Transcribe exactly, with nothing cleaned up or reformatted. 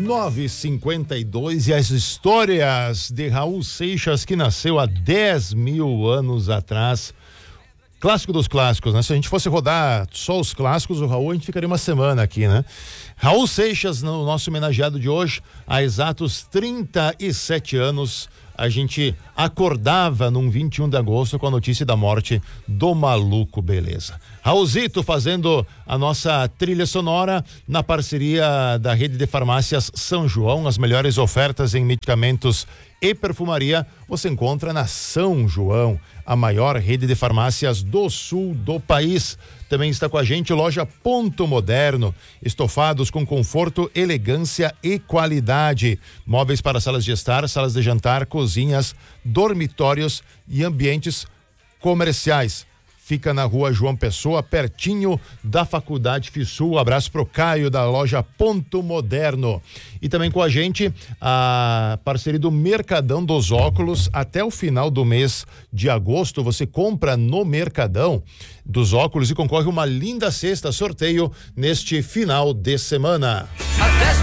nove e cinquenta e dois e as histórias de Raul Seixas, que nasceu há dez mil anos atrás. Clássico dos clássicos, né? Se a gente fosse rodar só os clássicos, o Raul, a gente ficaria uma semana aqui, né? Raul Seixas, no nosso homenageado de hoje, há exatos trinta e sete anos, a gente acordava num vinte e um de agosto com a notícia da morte do maluco Beleza. Raulzito fazendo a nossa trilha sonora na parceria da rede de farmácias São João. As melhores ofertas em medicamentos e perfumaria você encontra na São João, a maior rede de farmácias do sul do país. Também está com a gente Loja Ponto Moderno, estofados com conforto, elegância e qualidade. Móveis para salas de estar, salas de jantar, cozinhas, dormitórios e ambientes comerciais. Fica na rua João Pessoa, pertinho da Faculdade FISUL. Abraço pro Caio da Loja Ponto Moderno. E também com a gente a parceria do Mercadão dos Óculos. Até o final do mês de agosto você compra no Mercadão dos Óculos e concorre uma linda cesta sorteio neste final de semana.